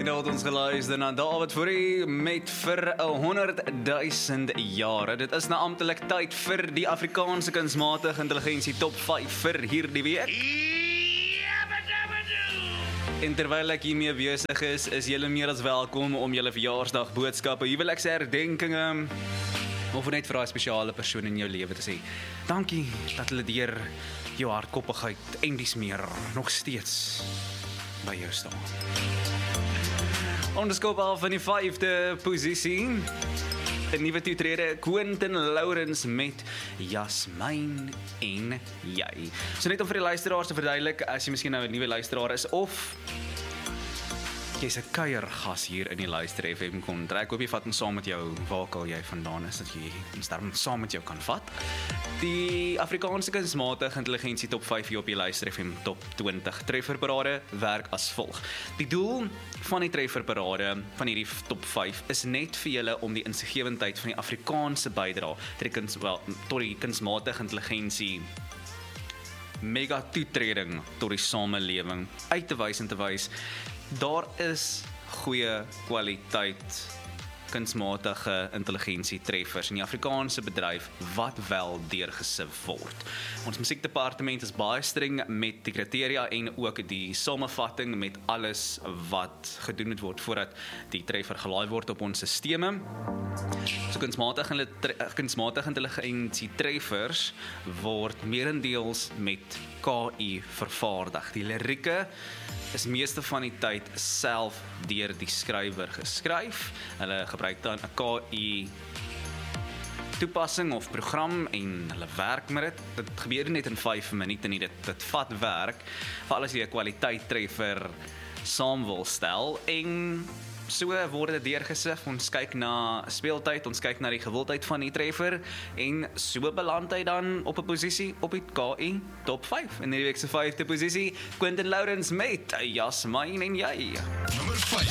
En nou het ons geluister na David Fourie met vir 100.000 jare. Dit is nou amptelik tyd vir die Afrikaanse kunsmatige intelligensie top 5 vir hierdie week. En terwyl ek hiermee besig is julle meer as welkom om julle verjaarsdag boodskappe, huweliksherdenkings of net vir 'n spesiale persoon in jou lewe te sê. Dankie dat hulle deur jou hardkoppigheid en dis meer nog steeds by jou staan. Onderskop al van die 5de posisie. 'n Nuwe toetrede, Quentin Lourens met Jasmijn en jy. So net om vir die luisteraars te verduidelik, as jy miskien nou 'n nuwe luisteraar is of jy's 'n kuiergas hier in die Luister FM kon. Ek hoop jy vat ons saam met jou waar al jy vandaan is, dat jy ons daarom saam met jou kan vat. Die Afrikaanse kunsmatige intelligensie top 5 hier op die Luister FM top 20 trefferparade werk as volg. Die doel van die trefferparade van hierdie top 5 is net vir julle om die insiggewendheid van die Afrikaanse bydrae tot die kunsmatige intelligensie mega toetreding tot die samelewing uit te wys en te wys. Daar is goeie kwaliteit kunsmatige intelligensie treffers in die Afrikaanse bedryf wat wel deurgesif word. Ons musiekdepartement is baie streng met die kriteria en ook die samevatting met alles wat gedoen moet word voordat die treffer gelaai word op ons sisteme. So kunsmatige intelligensie treffers word meerendeels met KI vervaardig. Die lirieke is meeste van die tyd self deur die skrywer geskryf. Hulle gebruik dan 'n KI toepassing of program en hulle werk met dit. Dit gebeur net in 5 minute nie. Dit vat werk, veral as jy 'n kwaliteit treffer saam wil stel en so word dit deurgesif. Ons kyk na speeltyd, ons kyk na die gewildheid van die treffer en so beland hy dan op 'n posisie op die KI top 5. In die week se 5de posisie, Quentin Lourens met Jasmijn en jy. Nummer 5.